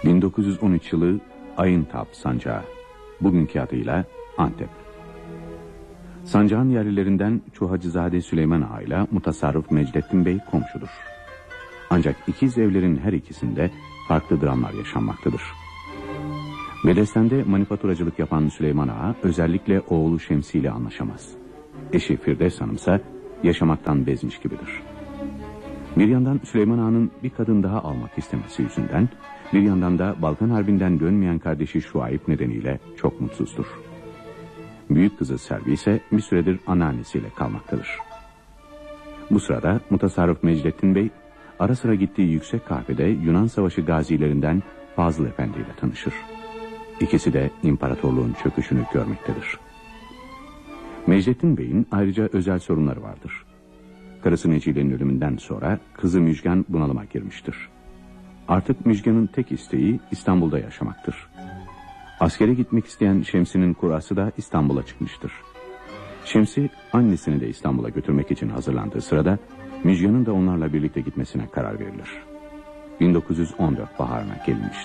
1913 yılı Ayıntap Sancağı, bugünkü adıyla Antep. Sancağın yerlilerinden Çuhacızade Süleyman Ağa ile Mutasarrıf Mecdettin Bey komşudur. Ancak ikiz evlerin her ikisinde farklı dramlar yaşanmaktadır. Bedesten'de manifaturacılık yapan Süleyman Ağa özellikle oğlu Şemsi ile anlaşamaz. Eşi Firdevs Hanım ise yaşamaktan bezmiş gibidir. Bir yandan Süleyman Ağa'nın bir kadın daha almak istemesi yüzünden, bir yandan da Balkan Harbi'nden dönmeyen kardeşi Şuayb nedeniyle çok mutsuzdur. Büyük kızı Selvi ise bir süredir anneannesiyle kalmaktadır. Bu sırada Mutasarrıf Mecdettin Bey, ara sıra gittiği yüksek kahvede Yunan Savaşı gazilerinden Fazıl Efendi ile tanışır. İkisi de imparatorluğun çöküşünü görmektedir. Mecdettin Bey'in ayrıca özel sorunları vardır. Karısı Necile'nin ölümünden sonra kızı Müjgan bunalıma girmiştir. Artık Müjgan'ın tek isteği İstanbul'da yaşamaktır. Askere gitmek isteyen Şemsi'nin kurası da İstanbul'a çıkmıştır. Şemsi annesini de İstanbul'a götürmek için hazırlandığı sırada Müjgan'ın da onlarla birlikte gitmesine karar verilir. 1914 baharına gelinmiştir.